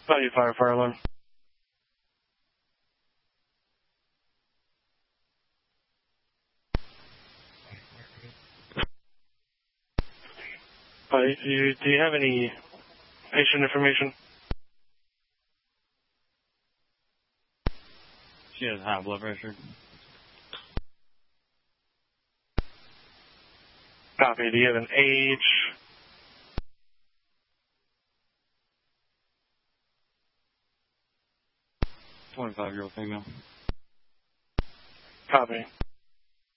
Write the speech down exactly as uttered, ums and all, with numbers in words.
Value fire, fire alarm. Uh, you, do you have any patient information? She has high blood pressure. Copy. Do you have an age? twenty-five-year-old female. Copy.